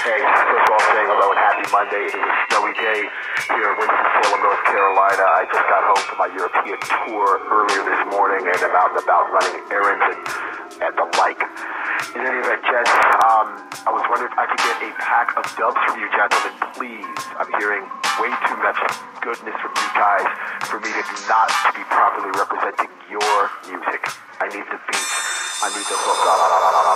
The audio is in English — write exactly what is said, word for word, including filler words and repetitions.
Hey, first of all, saying hello and happy Monday. It is a snowy day here in Winston-Salem, North Carolina. I just got home from my European tour earlier this morning, and I'm out and about running errands and, and the like. In any event, gents, um, I was wondering if I could get a pack of dubs from you gentlemen, please. I'm hearing way too much goodness from you guys for me to not to be properly representing your music. I need the beats. I need the hook.